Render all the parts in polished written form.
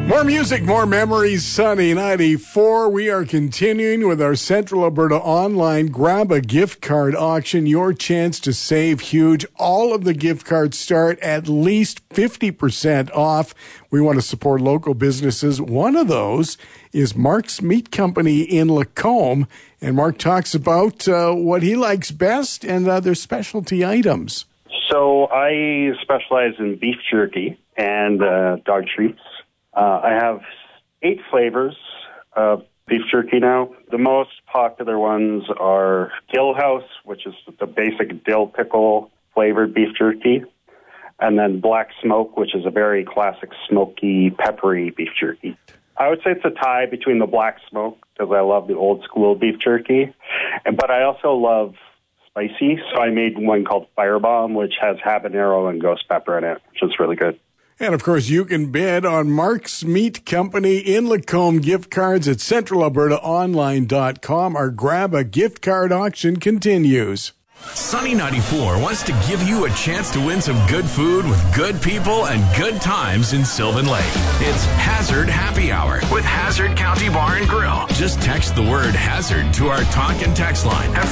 More music, more memories, Sunny 94. We are continuing with our Central Alberta Online Grab a Gift Card auction. Your chance to save huge. All of the gift cards start at least 50% off. We want to support local businesses. One of those is Mark's Meat Company in Lacombe. And Mark talks about what he likes best and their specialty items. So I specialize in beef jerky and dog treats. I have 8 flavors of beef jerky now. The most popular ones are Dill House, which is the basic dill pickle flavored beef jerky, and then Black Smoke, which is a very classic smoky, peppery beef jerky. I would say it's a tie between the Black Smoke, because I love the old school beef jerky, but I also love spicy, so I made one called Firebomb, which has habanero and ghost pepper in it, which is really good. And, of course, you can bid on Mark's Meat Company in Lacombe gift cards at centralalbertaonline.com. Our Grab a Gift Card auction continues. Sunny 94 wants to give you a chance to win some good food with good people and good times in Sylvan Lake. It's Hazard Happy Hour with Hazard County Bar and Grill. Just text the word Hazard to our talk and text line at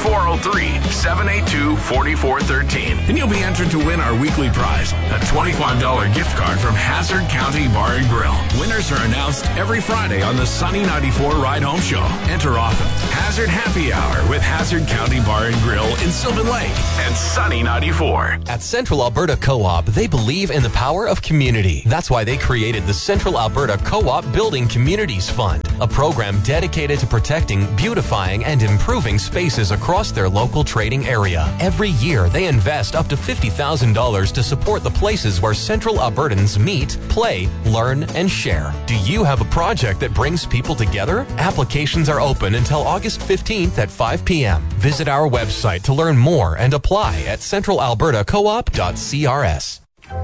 403-782-4413. And you'll be entered to win our weekly prize, a $25 gift card from Hazard County Bar and Grill. Winners are announced every Friday on the Sunny 94 Ride Home Show. Enter often. Hazard Happy Hour with Hazard County Bar and Grill in Sylvan Lake and Sunny 94. At Central Alberta Co-op, they believe in the power of community. That's why they created the Central Alberta Co-op Building Communities Fund, a program dedicated to protecting, beautifying, and improving spaces across their local trading area. Every year, they invest up to $50,000 to support the places where Central Albertans meet, play, learn, and share. Do you have a project that brings people together? Applications are open until August 15th at 5 p.m. Visit our website to learn more and apply at centralalbertacoop.crs.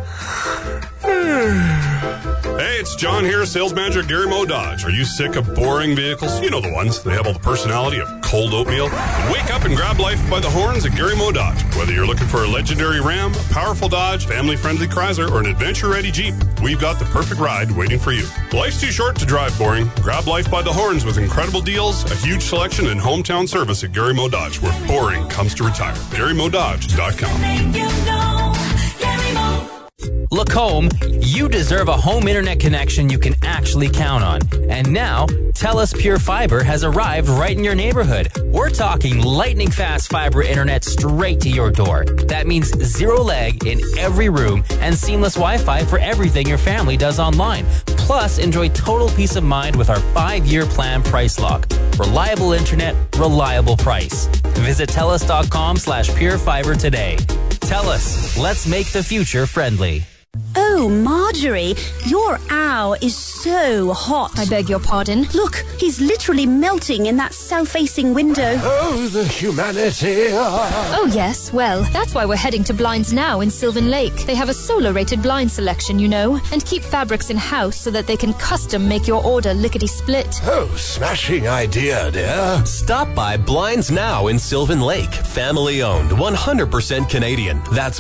Hey, it's John here, sales manager at Gary Mo Dodge. Are you sick of boring vehicles? You know the ones. They have all the personality of cold oatmeal. Wake up and grab life by the horns at Gary Mo Dodge. Whether you're looking for a legendary Ram, a powerful Dodge, family-friendly Chrysler, or an adventure-ready Jeep, we've got the perfect ride waiting for you. Life's too short to drive boring. Grab life by the horns with incredible deals, a huge selection, and hometown service at Gary Mo Dodge, where boring comes to retire. GaryMoDodge.com. Lacombe, you deserve a home internet connection you can actually count on. And now, TELUS Pure Fiber has arrived right in your neighborhood. We're talking lightning fast fiber internet straight to your door. That means zero lag in every room and seamless Wi-Fi for everything your family does online. Plus, enjoy total peace of mind with our 5-year plan price lock. Reliable internet, reliable price. Visit TELUS.com/purefiber today. TELUS, let's make the future friendly. Oh, Marjorie, your owl is so hot. I beg your pardon? Look, he's literally melting in that south-facing window. Oh, the humanity. Oh, yes. Well, that's why we're heading to Blinds Now in Sylvan Lake. They have a solar-rated blind selection, you know, and keep fabrics in-house so that they can custom make your order lickety-split. Oh, smashing idea, dear. Stop by Blinds Now in Sylvan Lake. Family owned, 100% Canadian. That's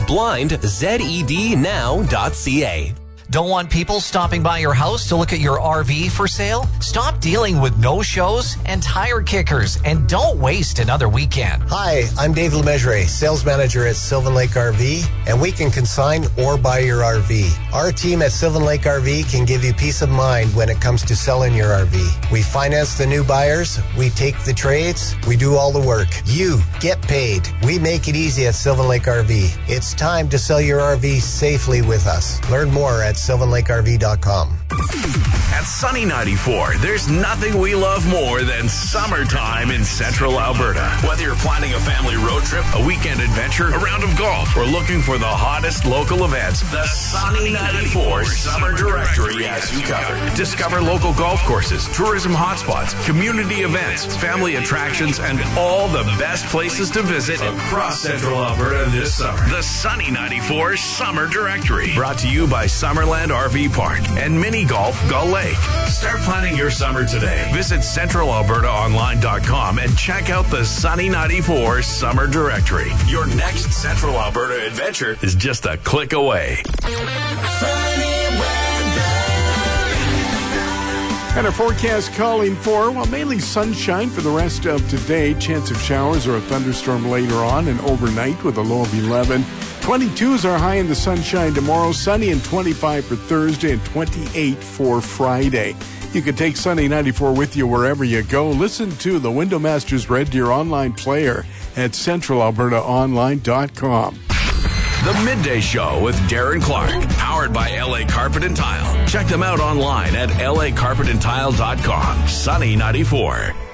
blindzednow.ca. Don't want people stopping by your house to look at your RV for sale? Stop dealing with no-shows and tire kickers, and don't waste another weekend. Hi, I'm Dave Lemessurier, sales manager at Sylvan Lake RV, and we can consign or buy your RV. Our team at Sylvan Lake RV can give you peace of mind when it comes to selling your RV. We finance the new buyers, we take the trades, we do all the work. You get paid. We make it easy at Sylvan Lake RV. It's time to sell your RV safely with us. Learn more at SylvanLakeRV.com. At Sunny 94, there's nothing we love more than summertime in Central Alberta. Whether you're planning a family road trip, a weekend adventure, a round of golf, or looking for the hottest local events, the Sunny 94 Summer Directory has you covered. Discover local golf courses, tourism hotspots, community events, family attractions, and all the best places to visit across Central Alberta this summer. The Sunny 94 Summer Directory, brought to you by Summerland RV Park and Mini Golf Gull Lake. Start planning your summer today. Visit centralalbertaonline.com and check out the Sunny 94 Summer Directory. Your next Central Alberta adventure is just a click away. Sunny weather. And our forecast calling for, well, mainly sunshine for the rest of today. Chance of showers or a thunderstorm later on and overnight with a low of 11. 22 is our high in the sunshine tomorrow. Sunny and 25 for Thursday and 28 for Friday. You can take Sunny 94 with you wherever you go. Listen to the Window Masters Red Deer online player at centralalbertaonline.com. The Midday Show with Darren Clark, powered by LA Carpet and Tile. Check them out online at lacarpetandtile.com. Sunny 94.